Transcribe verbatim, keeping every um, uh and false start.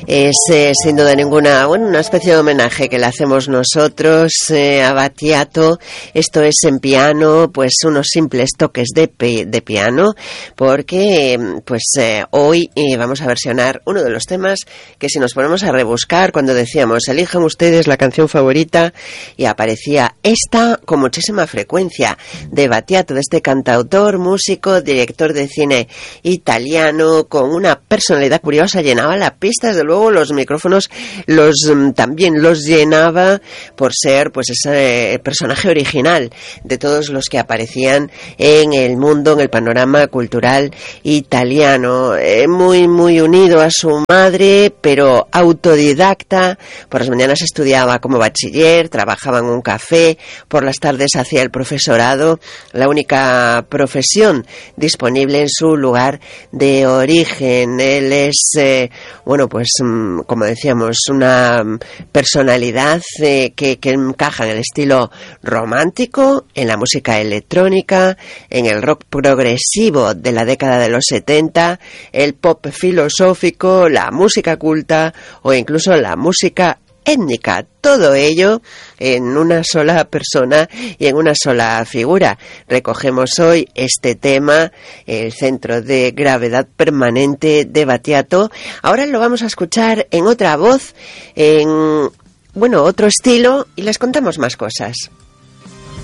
Es eh, sin duda ninguna, bueno, una especie de homenaje que le hacemos nosotros eh, a Battiato. Esto es en piano, pues unos simples toques de, pi- de piano, porque pues eh, hoy eh, vamos a versionar uno de los temas que si nos ponemos a rebuscar, cuando decíamos elijan ustedes la canción favorita, y aparecía esta con muchísima frecuencia, de Battiato, de este cantautor, músico, director de cine italiano, con una personalidad curiosa, llenaba la pista, desde luego los micrófonos los también los llenaba por ser pues ese personaje original de todos los que aparecían en el mundo, en el panorama cultural italiano, eh, muy muy unido a su madre, pero autodidacta. Por las mañanas estudiaba como bachiller, trabajaba en un café, por las tardes hacía el profesorado, la única profesión disponible en su lugar de origen. Él es eh, bueno pues como decíamos, una personalidad eh, que, que encaja en el estilo romántico, en la música electrónica, en el rock progresivo de la década de los setenta, el pop filosófico, la música culta o incluso la música étnica, todo ello en una sola persona y en una sola figura. Recogemos hoy este tema, el centro de gravedad permanente de Battiato. Ahora lo vamos a escuchar en otra voz, en, bueno, otro estilo, y les contamos más cosas.